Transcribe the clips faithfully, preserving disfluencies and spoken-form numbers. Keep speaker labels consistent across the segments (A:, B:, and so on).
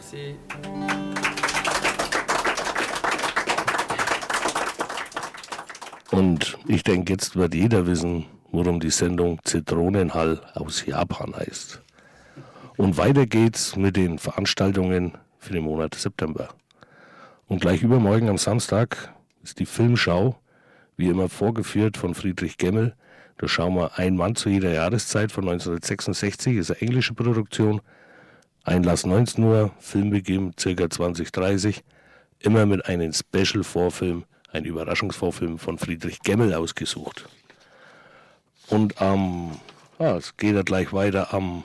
A: Merci.
B: Und ich denke, jetzt wird jeder wissen, worum die Sendung Zitronenhall aus Japan heißt. Und weiter geht's mit den Veranstaltungen für den Monat September. Und gleich übermorgen am Samstag ist die Filmschau, wie immer vorgeführt von Friedrich Gemmel. Da schauen wir Ein Mann zu jeder Jahreszeit von neunzehnhundertsechsundsechzig, ist eine englische Produktion. Einlass neunzehn Uhr, Filmbeginn ca. zwanzig Uhr dreißig, immer mit einem Special-Vorfilm, ein Überraschungsvorfilm von Friedrich Gemmel ausgesucht. Und am, ah, es geht ja gleich weiter am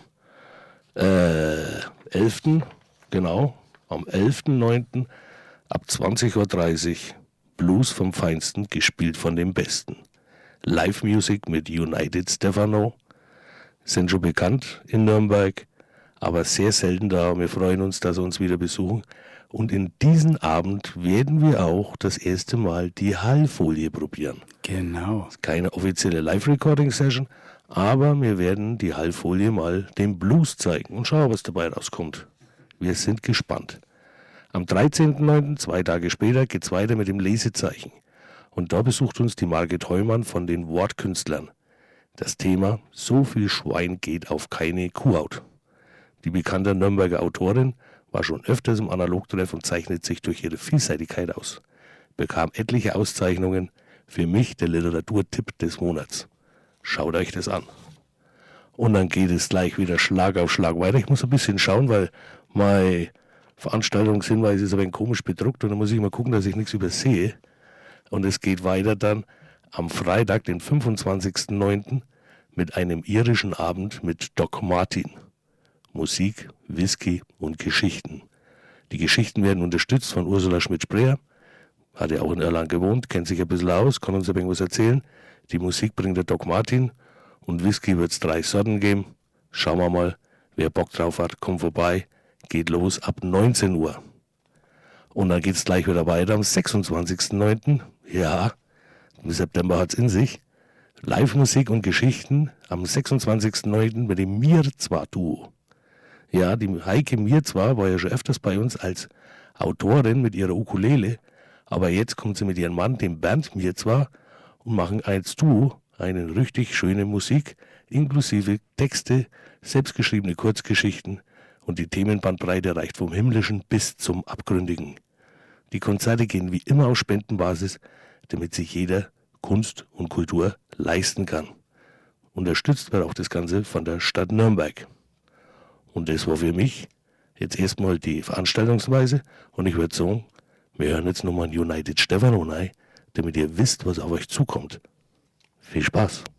B: äh, elften Genau, am elften neunten ab zwanzig Uhr dreißig Blues vom Feinsten, gespielt von den Besten. Live-Music mit United Stefano, sind schon bekannt in Nürnberg, aber sehr selten da. Wir freuen uns, dass sie uns wieder besuchen. Und in diesem Abend werden wir auch das erste Mal die Hallfolie probieren.
A: Genau.
B: Das ist keine offizielle Live-Recording-Session, aber wir werden die Hallfolie mal dem Blues zeigen und schauen, was dabei rauskommt. Wir sind gespannt. Am dreizehnten neunten, zwei Tage später, geht es weiter mit dem Lesezeichen. Und da besucht uns die Margit Heumann von den Wortkünstlern. Das Thema: So viel Schwein geht auf keine Kuhhaut. Die bekannte Nürnberger Autorin war schon öfters im Analogtreff und zeichnet sich durch ihre Vielseitigkeit aus. Bekam etliche Auszeichnungen. Für mich der Literaturtipp des Monats. Schaut euch das an. Und dann geht es gleich wieder Schlag auf Schlag weiter. Ich muss ein bisschen schauen, weil mein Veranstaltungshinweis ist aber ein komisch bedruckt und dann muss ich mal gucken, dass ich nichts übersehe. Und es geht weiter dann am Freitag, den fünfundzwanzigsten neunten mit einem irischen Abend mit Doc Martin. Musik, Whisky und Geschichten. Die Geschichten werden unterstützt von Ursula Schmidt-Spreer. Hat ja auch in Irland gewohnt, kennt sich ein bisschen aus, kann uns ein bisschen was erzählen. Die Musik bringt der Doc Martin und Whisky wird es drei Sorten geben. Schauen wir mal, wer Bock drauf hat, kommt vorbei. Geht los ab neunzehn Uhr. Und dann geht es gleich wieder weiter am sechsundzwanzigsten neunten Ja, im September hat es in sich. Live-Musik und Geschichten am sechsundzwanzigsten neunten mit dem Mirzwa-Duo. Ja, die Heike Mirzwa war ja schon öfters bei uns als Autorin mit ihrer Ukulele. Aber jetzt kommt sie mit ihrem Mann, dem Bernd Mirzwa, und machen als Duo eine richtig schöne Musik, inklusive Texte, selbstgeschriebene Kurzgeschichten, und die Themenbandbreite reicht vom Himmlischen bis zum Abgründigen. Die Konzerte gehen wie immer auf Spendenbasis, damit sich jeder Kunst und Kultur leisten kann. Unterstützt wird auch das Ganze von der Stadt Nürnberg. Und das war für mich jetzt erstmal die Veranstaltungsweise, und ich würde sagen, wir hören jetzt nochmal ein United Stefano rein, damit ihr wisst, was auf euch zukommt. Viel Spaß!